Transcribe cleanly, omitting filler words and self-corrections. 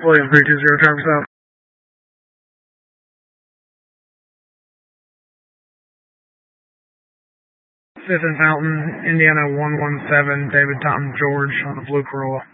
William 320, traffic stop. Fifth and Fountain, Indiana 117, David Tom George on the blue Corolla.